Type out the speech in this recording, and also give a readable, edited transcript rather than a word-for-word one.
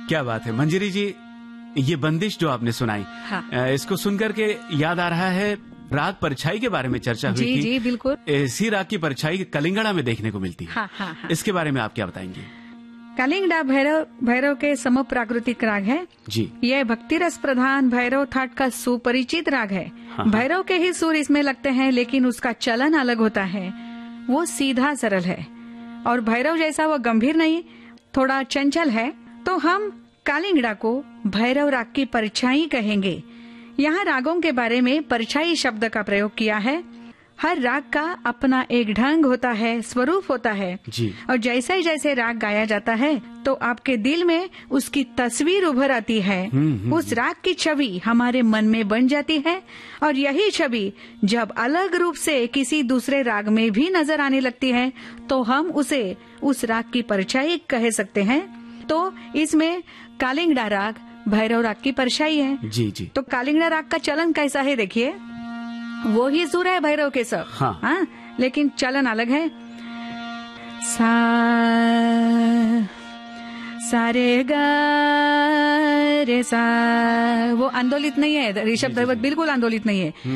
क्या बात है मंजरी जी, ये बंदिश जो आपने सुनाई, हाँ। इसको सुनकर के याद आ रहा है राग परछाई के बारे में चर्चा हुई थी। जी बिल्कुल। इसी राग की परछाई कलिंगड़ा में देखने को मिलती है। हाँ, हाँ, हाँ। इसके बारे में आप क्या बताएंगे? कलिंगड़ा भैरव के सम प्राकृतिक राग है जी। यह भक्ति रस प्रधान भैरव थाट का सुपरिचित राग है। हाँ। भैरव के ही सुर इसमें लगते हैं, लेकिन उसका चलन अलग होता है। वो सीधा सरल है और भैरव जैसा वो गंभीर नहीं, थोड़ा चंचल है। तो हम कलिंगड़ा को भैरव राग की परछाई कहेंगे। यहाँ रागों के बारे में परछाई शब्द का प्रयोग किया है। हर राग का अपना एक ढंग होता है, स्वरूप होता है जी। और जैसे जैसे राग गाया जाता है तो आपके दिल में उसकी तस्वीर उभर आती है। उस राग की छवि हमारे मन में बन जाती है और यही छवि जब अलग रूप से किसी दूसरे राग में भी नजर आने लगती है तो हम उसे उस राग की परछाई कह सकते हैं। तो इसमें कलिंगड़ा राग भैरव राग की परछाई है। जी जी। तो कलिंगड़ा राग का चलन कैसा है देखिए, वो ही सुर है भैरव के सब। हाँ। लेकिन चलन अलग है। सारे गा रे सा, वो आंदोलित नहीं है, ऋषभ दैवत बिल्कुल आंदोलित नहीं है।